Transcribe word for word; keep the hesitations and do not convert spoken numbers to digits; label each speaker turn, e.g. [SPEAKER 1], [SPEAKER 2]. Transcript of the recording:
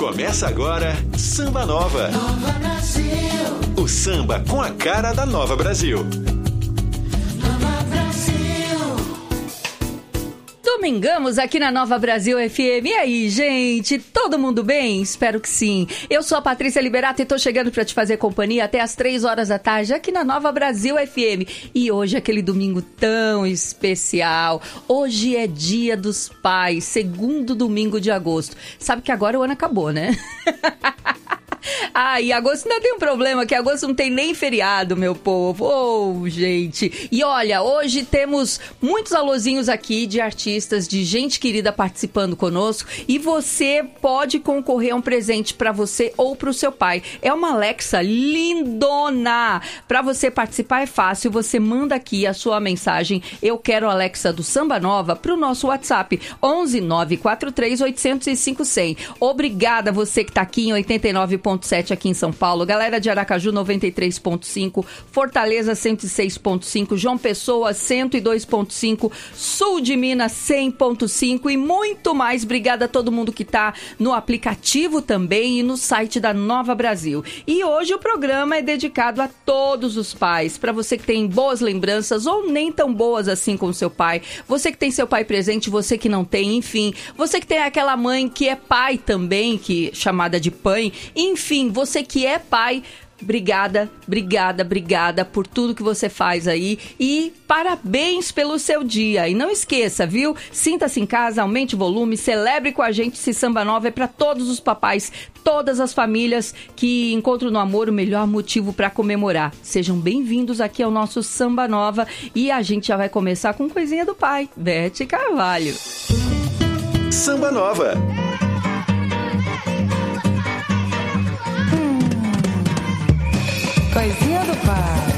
[SPEAKER 1] Começa agora Samba Nova. Nova Brasil. O samba com a cara da Nova Brasil.
[SPEAKER 2] Nova Brasil.
[SPEAKER 3] Domingamos aqui na Nova Brasil F M. E aí, gente? Todo mundo bem? Espero que sim. Eu sou a Patrícia Liberato e tô chegando pra te fazer companhia até as três horas da tarde aqui na Nova Brasil F M. E hoje é aquele domingo tão especial. Hoje é Dia dos Pais, segundo domingo de agosto. Sabe que agora o ano acabou, né? Ah, e agosto ainda tem um problema, que agosto não tem nem feriado, meu povo. Oh, gente. E olha, hoje temos muitos alôzinhos aqui de artistas, de gente querida participando conosco. E você pode concorrer a um presente para você ou para o seu pai. É uma Alexa lindona. Para você participar é fácil, você manda aqui a sua mensagem. Eu quero a Alexa do Samba Nova para o nosso WhatsApp. onze nove quatro três oito zero cinco zero zero. Obrigada você que está aqui em oitenta e nove ponto sete aqui em São Paulo, galera de Aracaju noventa e três ponto cinco, Fortaleza cento e seis ponto cinco, João Pessoa cento e dois ponto cinco, Sul de Minas cem ponto cinco e muito mais. Obrigada a todo mundo que está no aplicativo também e no site da Nova Brasil. E hoje o programa é dedicado a todos os pais, para você que tem boas lembranças ou nem tão boas assim com o seu pai, você que tem seu pai presente, você que não tem, enfim, você que tem aquela mãe que é pai também, que chamada de pai, enfim, você que é pai, obrigada, obrigada, obrigada por tudo que você faz aí e parabéns pelo seu dia. E não esqueça, viu? Sinta-se em casa, aumente o volume, celebre com a gente esse Samba Nova. É para todos os papais, todas as famílias que encontram no amor o melhor motivo para comemorar. Sejam bem-vindos aqui ao nosso Samba Nova e a gente já vai começar com coisinha do pai, Bete Carvalho.
[SPEAKER 1] Samba Nova.
[SPEAKER 2] Coisinha do pai.